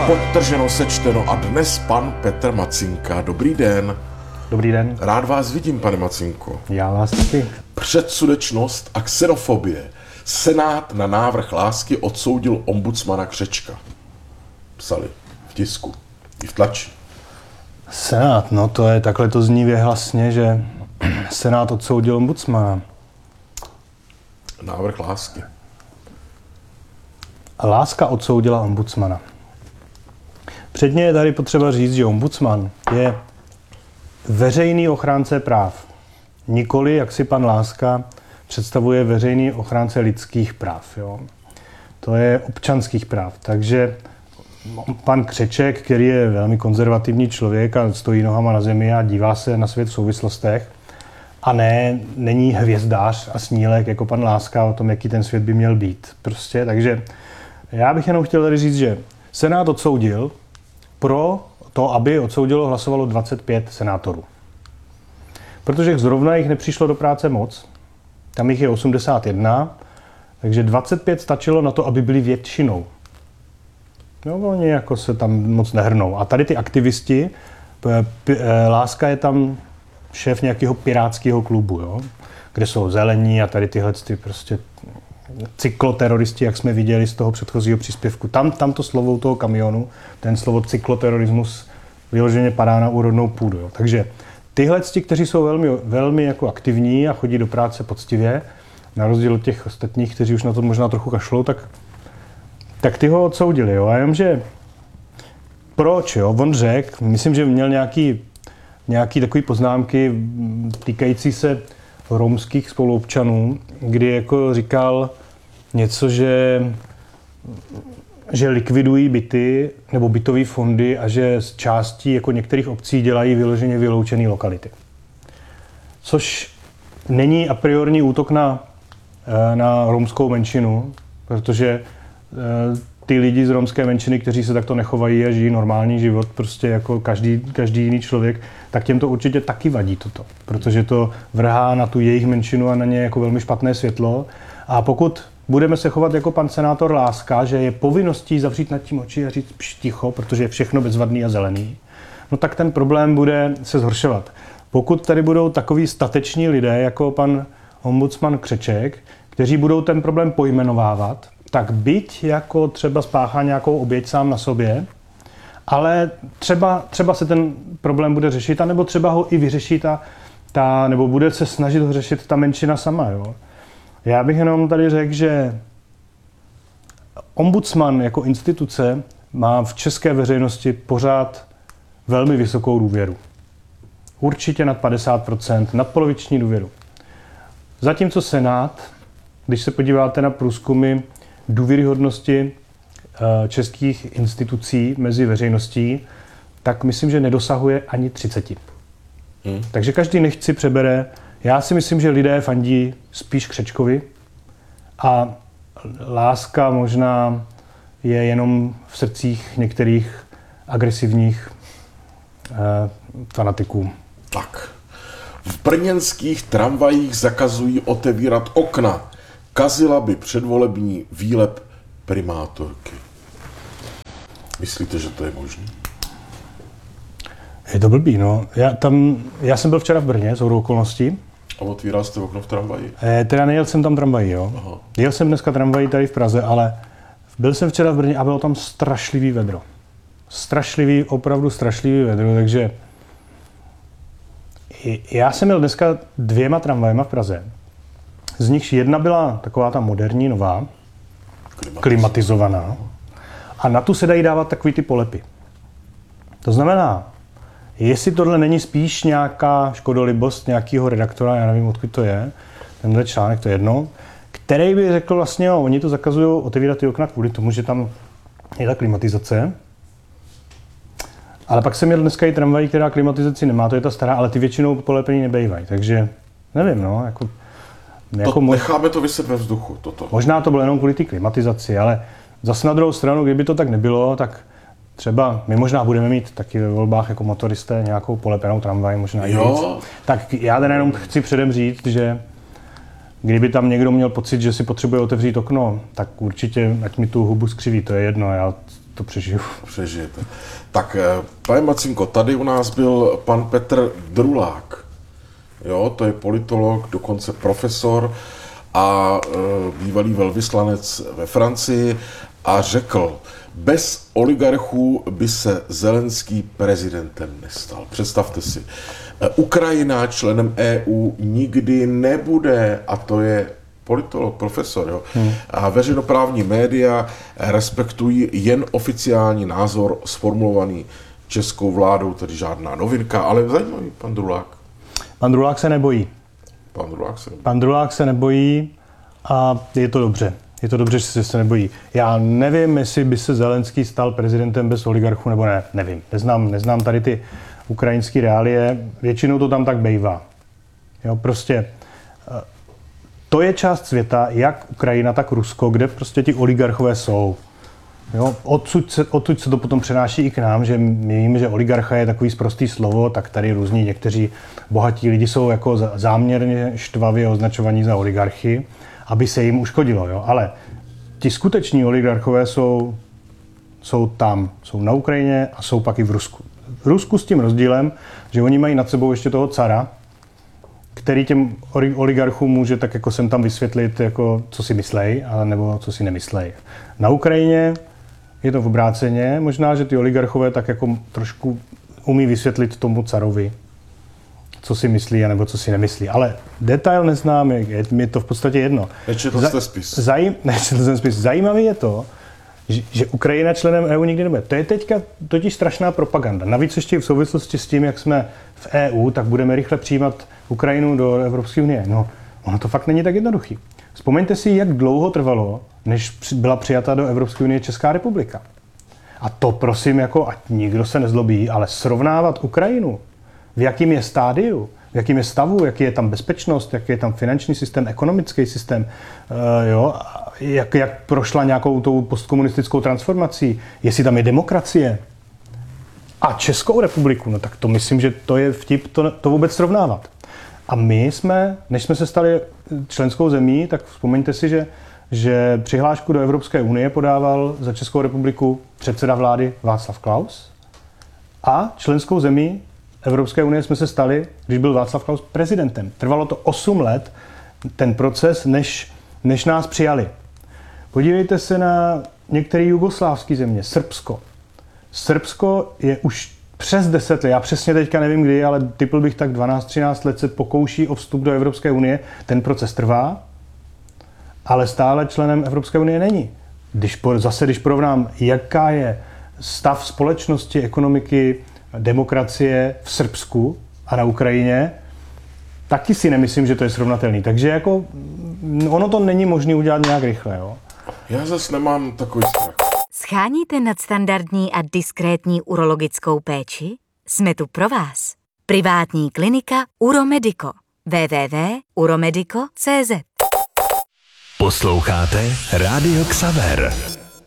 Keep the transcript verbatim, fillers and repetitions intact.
Podtrženo, sečteno a dnes pan Petr Macinka. Dobrý den. Dobrý den. Rád vás vidím, pane Macinko. Já vás taky. Předsudečnost a xenofobie. Senát na návrh Lásky odsoudil ombudsmana Křečka. Psali v tisku i v tlači. Senát, no to je, takhle to zní věhlasně, že Senát odsoudil ombudsmana. Návrh Lásky. Láska odsoudila ombudsmana. Předně je tady potřeba říct, že ombudsman je veřejný ochránce práv. Nikoli, jak si pan Láska představuje, veřejný ochránce lidských práv. Jo? To je občanských práv. Takže pan Křeček, který je velmi konzervativní člověk a stojí nohama na zemi a dívá se na svět v souvislostech, a ne, není hvězdář a snílek jako pan Láska o tom, jaký ten svět by měl být. Prostě, takže já bych jenom chtěl tady říct, že Senát odsoudil, pro to, aby odsoudilo, hlasovalo dvacet pět senátorů. Protože zrovna jich nepřišlo do práce moc, tam jich je osmdesát jedna, takže dvacet pět stačilo na to, aby byli většinou. No, oni jako se tam moc nehrnou. A tady ty aktivisti, p- p- Láska je tam šéf nějakého pirátského klubu, jo? Kde jsou zelení a tady tyhle ty prostě cykloteroristi, jak jsme viděli z toho předchozího příspěvku. Tam, tam to slovo toho kamionu, ten slovo cykloterorismus vyloženě padá na úrodnou půdu. Jo. Takže tyhle, kteří jsou velmi, velmi jako aktivní a chodí do práce poctivě, na rozdíl od těch ostatních, kteří už na to možná trochu kašlou, tak, tak ty ho odsoudili. Jo. A jenomže proč? Jo? On řekl, myslím, že měl nějaký, nějaký takový poznámky týkající se romských spoluobčanů, kdy jako říkal něco, že, že likvidují byty nebo bytové fondy a že z částí jako některých obcí dělají vyloženě vyloučené lokality. Což není a priorní útok na, na romskou menšinu, protože ty lidi z romské menšiny, kteří se takto nechovají a žijí normální život, prostě jako každý, každý jiný člověk, tak těm to určitě taky vadí toto. Protože to vrhá na tu jejich menšinu a na ně jako velmi špatné světlo. A pokud budeme se chovat jako pan senátor Láska, že je povinností zavřít nad tím oči a říct pš, ticho, protože je všechno bezvadný a zelený, no tak ten problém bude se zhoršovat. Pokud tady budou takový stateční lidé, jako pan ombudsman Křeček, kteří budou ten problém pojmenovávat, tak byť jako třeba spáchá nějakou oběť sám na sobě, ale třeba, třeba se ten problém bude řešit, anebo třeba ho i vyřeší ta, ta, nebo bude se snažit ho řešit ta menšina sama. Jo. Já bych jenom tady řekl, že ombudsman jako instituce má v české veřejnosti pořád velmi vysokou důvěru. Určitě nad padesát procent, nadpoloviční důvěru. Zatímco Senát, když se podíváte na průzkumy důvěryhodnosti českých institucí mezi veřejností, tak myslím, že nedosahuje ani třicet. Hmm. Takže každý nechci přebere. Já si myslím, že lidé fandí spíš Křečkovi a Láska možná je jenom v srdcích některých agresivních eh, fanatiků. Tak. V brněnských tramvajích zakazují otevírat okna. Kazila by předvolební výlep primátorky. Myslíte, že to je možné? Je to blbý, no. Já, tam, já jsem byl včera v Brně, shodou okolností. A otvíral jste okno v tramvaji? E, teda nejel jsem tam tramvají, jo. Aha. Jel jsem dneska tramvají tady v Praze, ale byl jsem včera v Brně a bylo tam strašlivý vedro. Strašlivý, opravdu strašlivý vedro, takže já jsem měl dneska dvěma tramvajema v Praze. Z nichž jedna byla taková ta moderní, nová, klimatizovaná. A na tu se dají dávat takový ty polepy. To znamená, jestli tohle není spíš nějaká škodolibost nějakého redaktora, já nevím, odkud to je, tenhle článek, to je jedno, který by řekl vlastně, jo, oni to zakazují otevírat ty okna kvůli tomu, že tam je ta klimatizace. Ale pak jsem měl dneska i tramvaj, která klimatizaci nemá, to je ta stará, ale ty většinou polepení nebejvají, takže nevím, no, jako... Jako to, mož... Necháme to vyset ve vzduchu, toto. Možná to bylo jenom kvůli té klimatizaci, ale zase na druhou stranu, kdyby to tak nebylo, tak třeba my možná budeme mít taky ve volbách jako motoristé nějakou polepenou tramvaj, možná i víc. Tak já teda jenom chci předem říct, že kdyby tam někdo měl pocit, že si potřebuje otevřít okno, tak určitě ať mi tu hubu skřiví, to je jedno. Já to přežiju. Přežijete. Tak, pane Macinko, tady u nás byl pan Petr Drulák. Jo, to je politolog, dokonce profesor a e, bývalý velvyslanec ve Francii a řekl, bez oligarchů by se Zelenský prezidentem nestal. Představte si. E, Ukrajina členem E U nikdy nebude, a to je politolog, profesor, jo. Hmm. A veřejnoprávní média respektují jen oficiální názor sformulovaný českou vládou, tedy žádná novinka, ale zajímavý, pan Drulák. Pan Drulák se nebojí. Pan Drulák se nebojí. Pan Drulák se nebojí a je to dobře. Je to dobře, že se nebojí. Já nevím, jestli by se Zelenský stal prezidentem bez oligarchů, nebo ne. Nevím. Neznám, neznám tady ty ukrajinské reálie. Většinou to tam tak bejvá. Jo, prostě to je část světa, jak Ukrajina, tak Rusko, kde prostě ti oligarchové jsou. Jo, odsud, se, odsud se to potom přenáší i k nám, že my víme, že oligarcha je takový sprostý slovo, tak tady různí někteří bohatí lidi jsou jako záměrně štvavě označovaní za oligarchy, aby se jim uškodilo. Jo? Ale ti skuteční oligarchové jsou, jsou tam, jsou na Ukrajině a jsou pak i v Rusku. V Rusku s tím rozdílem, že oni mají nad sebou ještě toho cara, který těm oligarchům může tak jako sem tam vysvětlit, jako, co si myslej, nebo co si nemyslej. Na Ukrajině je to v obráceně, možná, že ty oligarchové tak jako trošku umí vysvětlit tomu carovi, co si myslí, nebo co si nemyslí. Ale detail neznám, je mi to v podstatě jedno. Nečetl jste spis. Zajím, nečetl jsem spis. Zajímavý je to, že, že Ukrajina členem E U nikdy nebude. To je teďka totiž strašná propaganda. Navíc ještě v souvislosti s tím, jak jsme v E U, tak budeme rychle přijímat Ukrajinu do Evropské unie. No, ono to fakt není tak jednoduchý. Vzpomeňte si, jak dlouho trvalo, než byla přijata do Evropské unie Česká republika. A to prosím, jako, ať nikdo se nezlobí, ale srovnávat Ukrajinu, v jakým je stádiu, v jakým je stavu, jaký je tam bezpečnost, jaký je tam finanční systém, ekonomický systém, uh, jo, jak, jak prošla nějakou tou postkomunistickou transformací, jestli tam je demokracie. A Českou republiku, no tak to myslím, že to je vtip to, to vůbec srovnávat. A my jsme, než jsme se stali členskou zemí, tak vzpomeňte si, že, že přihlášku do Evropské unie podával za Českou republiku předseda vlády Václav Klaus a členskou zemí Evropské unie jsme se stali, když byl Václav Klaus prezidentem. Trvalo to osm let, ten proces, než, než nás přijali. Podívejte se na některé jugoslávské země, Srbsko. Srbsko je už přes deset let, já přesně teďka nevím kdy, ale typl bych tak dvanáct třináct let se pokouší o vstup do Evropské unie. Ten proces trvá, ale stále členem Evropské unie není. Když, zase když porovnám, jaká je stav společnosti, ekonomiky, demokracie v Srbsku a na Ukrajině, taky si nemyslím, že to je srovnatelný. Takže jako ono to není možné udělat nějak rychle. Jo? Já zase nemám takový strach. Scháníte nadstandardní a diskrétní urologickou péči? Jsme tu pro vás. Privátní klinika Uromedico. w w w tečka uromedico tečka cé zet. Posloucháte Rádio Xaver.